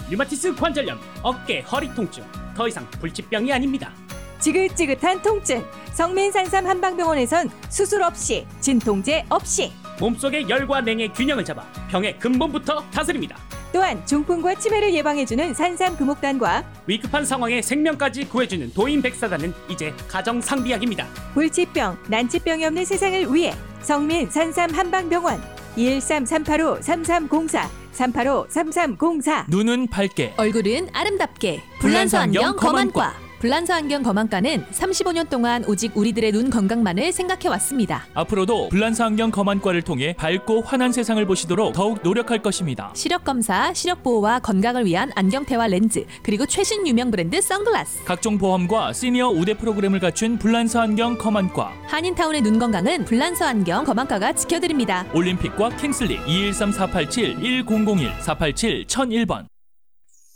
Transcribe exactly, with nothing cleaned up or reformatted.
류마티스 관절염, 어깨, 허리 통증. 더 이상 불치병이 아닙니다. 지긋지긋한 통증. 성민산삼 한방병원에선 수술 없이, 진통제 없이. 몸속의 열과 냉의 균형을 잡아 병의 근본부터 다스립니다. 또한 중풍과 치매를 예방해주는 산삼 금옥단과 위급한 상황에 생명까지 구해주는 도인백사단은 이제 가정상비약입니다. 불치병, 난치병이 없는 세상을 위해 성민 산삼 한방병원 이일삼 삼팔오 삼삼공사 삼팔오 삼삼공사. 눈은 밝게, 얼굴은 아름답게. 불란서 안경 검안과. 불란서 안경 검안과는 삼십오 년 동안 오직 우리들의 눈 건강만을 생각해왔습니다. 앞으로도 불란서 안경 검안과를 통해 밝고 환한 세상을 보시도록 더욱 노력할 것입니다. 시력 검사, 시력 보호와 건강을 위한 안경테와 렌즈, 그리고 최신 유명 브랜드 선글라스. 각종 보험과 시니어 우대 프로그램을 갖춘 불란서 안경 검안과. 한인타운의 눈 건강은 불란서 안경 검안과가 지켜드립니다. 올림픽과 킹슬리 이일삼 사팔칠 일공공일 사팔칠 천일 번.